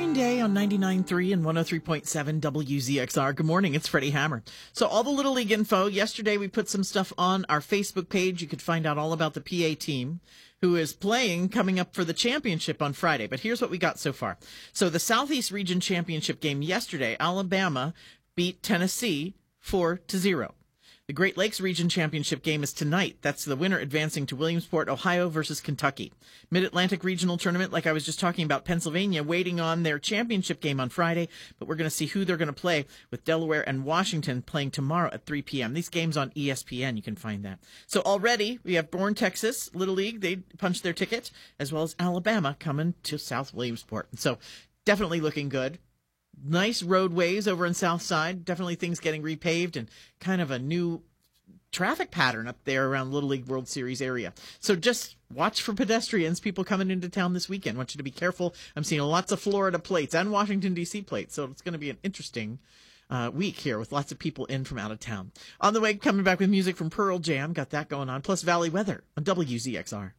Green Day on 99.3 and 103.7 WZXR. Good morning, it's Freddie Hammer. So all the Little League info. Yesterday we put some stuff on our Facebook page. You could find out all about the PA team who is playing coming up for the championship on Friday. But here's what we got so far. So the Southeast Region Championship game yesterday, Alabama beat Tennessee 4-0. The Great Lakes Region Championship game is tonight. That's the winner advancing to Williamsport, Ohio versus Kentucky. Mid-Atlantic Regional Tournament, like I was just talking about, Pennsylvania waiting on their championship game on Friday, but we're going to see who they're going to play with Delaware and Washington playing tomorrow at 3 p.m. These games on ESPN, you can find that. So already we have Bourne, Texas, Little League. They punched their ticket, as well as Alabama coming to South Williamsport. So definitely looking good. Nice roadways over in South Side. Definitely things getting repaved and kind of a new traffic pattern up there around Little League World Series area. So just watch for pedestrians, people coming into town this weekend. I want you to be careful. I'm seeing lots of Florida plates and Washington, D.C. plates. So it's going to be an interesting week here with lots of people in from out of town. On the way, coming back with music from Pearl Jam. Got that going on. Plus Valley Weather on WZXR.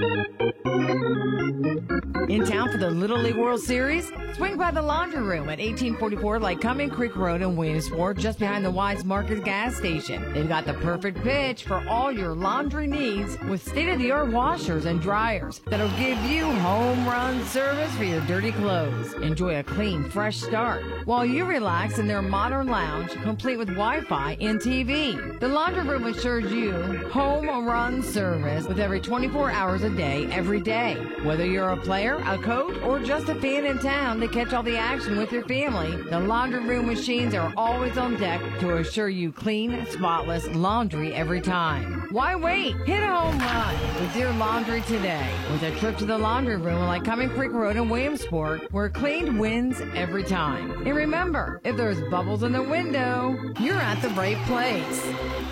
In town for the Little League World Series? Swing by the Laundry Room at 1844 Lycoming Creek Road in Williamsport, just behind the Wise Market gas station. They've got the perfect pitch for all your laundry needs with state-of-the-art washers and dryers that'll give you home run service for your dirty clothes. Enjoy a clean, fresh start while you relax in their modern lounge, complete with Wi-Fi and TV. The Laundry Room assures you home run service with every 24 hours a day, every day. Whether you're a player, a coach, or just a fan in town to catch all the action with your family, the Laundry Room machines are always on deck to assure you clean, spotless laundry every time. Why wait? Hit a home run with your laundry today with a trip to the Laundry Room on Lycoming Creek Road in Williamsport, where clean wins every time. And remember, if there's bubbles in the window, you're at the right place.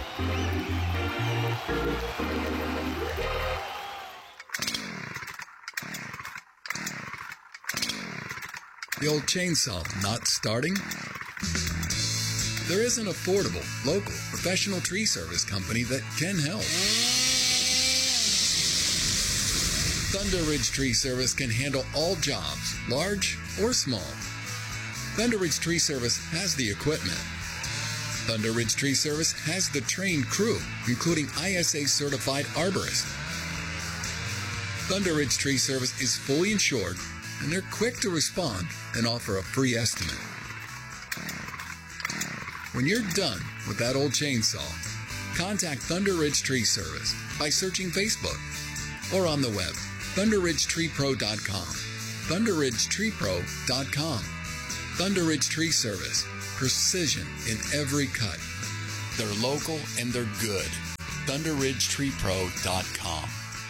The old chainsaw not starting? There is an affordable, local, professional tree service company that can help. Thunder Ridge Tree Service can handle all jobs, large or small. Thunder Ridge Tree Service has the equipment. Thunder Ridge Tree Service has the trained crew, including ISA certified arborists. Thunder Ridge Tree Service is fully insured, and they're quick to respond and offer a free estimate. When you're done with that old chainsaw, contact Thunder Ridge Tree Service by searching Facebook or on the web, thunderridgetreepro.com, thunderridgetreepro.com. Thunder Ridge Tree Service, precision in every cut. They're local and they're good. thunderridgetreepro.com.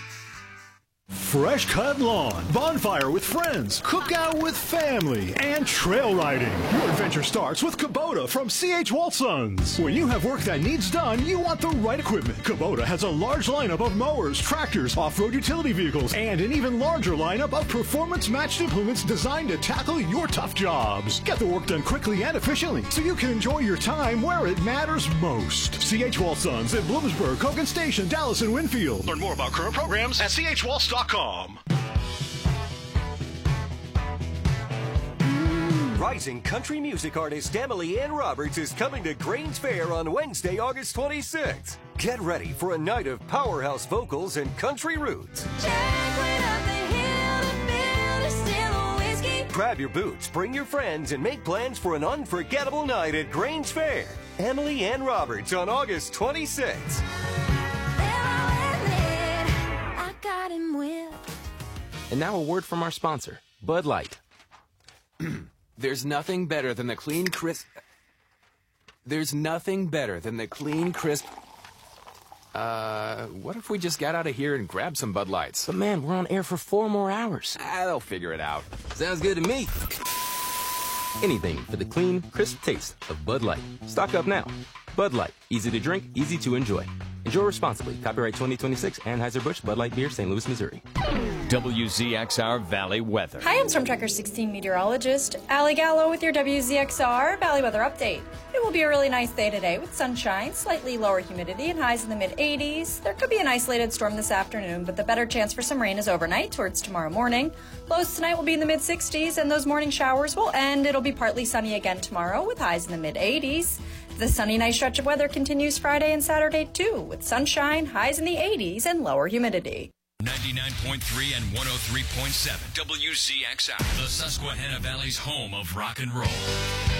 Fresh cut lawn, bonfire with friends, cookout with family, and trail riding. Your adventure starts with Kubota from C.H. Walsons. When you have work that needs done, you want the right equipment. Kubota has a large lineup of mowers, tractors, off-road utility vehicles, and an even larger lineup of performance-matched implements designed to tackle your tough jobs. Get the work done quickly and efficiently so you can enjoy your time where it matters most. C.H. Walsons in Bloomsburg, Hogan Station, Dallas, and Winfield. Learn more about current programs at chwaltz.com. Rising country music artist Emily Ann Roberts is coming to Grange Fair on Wednesday, August 26th. Get ready for a night of powerhouse vocals and country roots. Grab your boots, bring your friends, and make plans for an unforgettable night at Grange Fair. Emily Ann Roberts on August 26th. And now a word from our sponsor, Bud Light. There's nothing better than the clean, crisp... what if we just got out of here and grabbed some Bud Lights? But man, we're on air for 4 more hours. They'll figure it out. Sounds good to me. Anything for the clean, crisp taste of Bud Light. Stock up now. Bud Light. Easy to drink, easy to enjoy. Enjoy responsibly. Copyright 2026, Anheuser-Busch Bud Light Beer, St. Louis, Missouri. WZXR Valley Weather. Hi, I'm Storm Tracker 16 meteorologist Allie Gallo with your WZXR Valley Weather Update. It will be a really nice day today with sunshine, slightly lower humidity, and highs in the mid-80s. There could be an isolated storm this afternoon, but the better chance for some rain is overnight towards tomorrow morning. Lows tonight will be in the mid-60s, and those morning showers will end. It'll be partly sunny again tomorrow with highs in the mid-80s. The sunny nice stretch of weather continues Friday and Saturday, too, with sunshine, highs in the 80s, and lower humidity. 99.3 and 103.7 WZXR, the Susquehanna Valley's home of rock and roll.